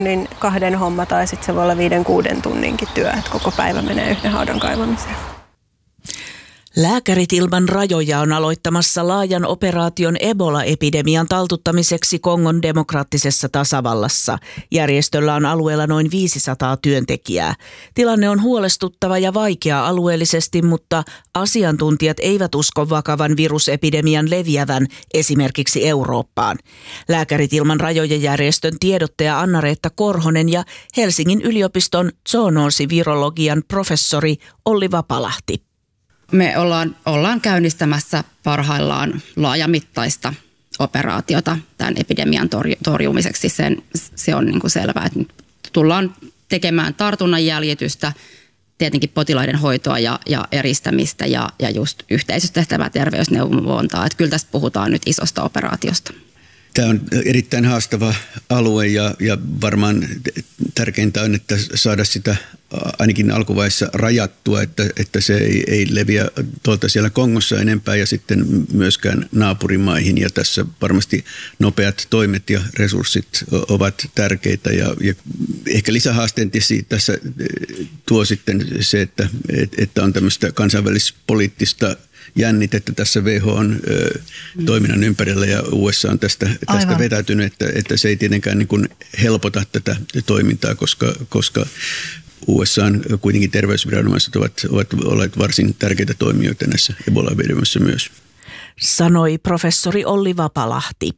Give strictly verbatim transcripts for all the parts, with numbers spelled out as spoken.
Niin kahden homma tai sitten se voi olla viiden kuuden tunninkin työ, että koko päivä menee yhden haudan kaivamiseen. Lääkärit ilman rajoja on aloittamassa laajan operaation Ebola-epidemian taltuttamiseksi Kongon demokraattisessa tasavallassa. Järjestöllä on alueella noin viisisataa työntekijää. Tilanne on huolestuttava ja vaikea alueellisesti, mutta asiantuntijat eivät usko vakavan virusepidemian leviävän esimerkiksi Eurooppaan. Lääkärit ilman rajoja järjestön tiedottaja Anna-Reetta Korhonen ja Helsingin yliopiston zoonoosivirologian professori Olli Vapalahti. Me ollaan, ollaan käynnistämässä parhaillaan laajamittaista operaatiota tämän epidemian torjumiseksi. Sen, se on niin kuin selvää, että tullaan tekemään tartunnan jäljitystä, tietenkin potilaiden hoitoa ja, ja eristämistä ja, ja just yhteisössä tehtävää terveysneuvontaa. Että kyllä tästä puhutaan nyt isosta operaatiosta. Tämä on erittäin haastava alue ja, ja varmaan tärkeintä on, että saada sitä ainakin alkuvaiheessa rajattua, että, että se ei, ei leviä tuolta siellä Kongossa enempää ja sitten myöskään naapurimaihin. Ja tässä varmasti nopeat toimet ja resurssit ovat tärkeitä ja, ja ehkä lisähaasteen tässä tuo sitten se, että, että on tämmöistä kansainvälispoliittista jännitettä tässä W H O:n ö, toiminnan ympärillä ja U S A on tästä, tästä vetäytynyt, että, että se ei tietenkään niin kuin helpota tätä toimintaa, koska, koska U S A:n kuitenkin terveysviranomaiset ovat, ovat olleet varsin tärkeitä toimijoita näissä Ebola-epidemiassa myös. Sanoi professori Olli Vapalahti.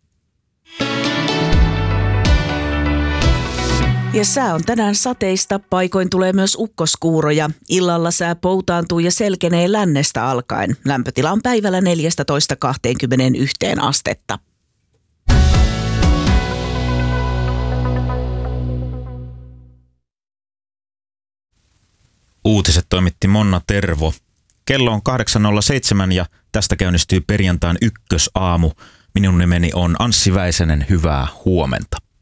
Ja sää on tänään sateista, paikoin tulee myös ukkoskuuroja. Illalla sää poutaantuu ja selkenee lännestä alkaen. Lämpötila on päivällä neljätoista kaksikymmentäyksi astetta. Uutiset toimitti Monna Tervo. Kello on kahdeksan nolla seitsemän ja tästä käynnistyy perjantain ykkösaamu. Minun nimeni on Anssi Väisänen, hyvää huomenta.